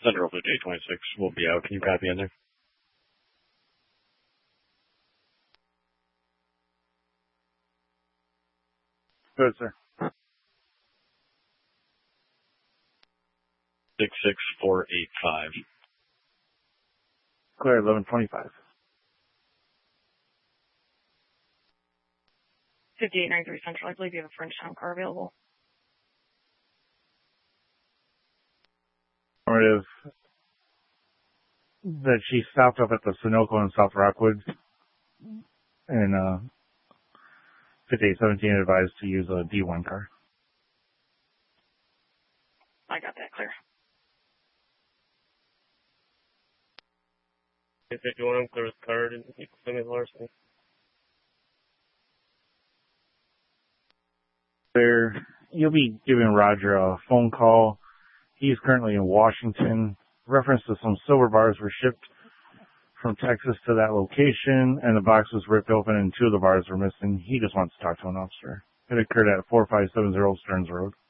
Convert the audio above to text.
Central Fleet 826 will be out. Can you copy in there? Good, sir. 66485. Clear 1125. 5893 Central. I believe you have a Frenchtown car available. Affirmative. That she stopped up at the Sunoco in South Rockwood, and 5817 advised to use a D1 car. I got that clear. 51, I'm clear with the card and you can send me the larceny. There, you'll be giving Roger a phone call. He's currently in Washington. Reference to some silver bars were shipped from Texas to that location, and the box was ripped open and 2 of the bars were missing. He just wants to talk to an officer. It occurred at 4570 Stearns Road.